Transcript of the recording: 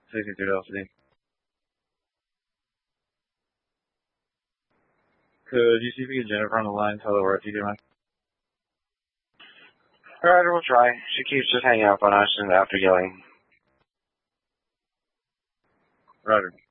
62 LCD. Could you see if you get Jennifer on the line? Tell her we're at TJ Maxx. Alright, we'll try. She keeps just hanging up on us and after yelling. Roger.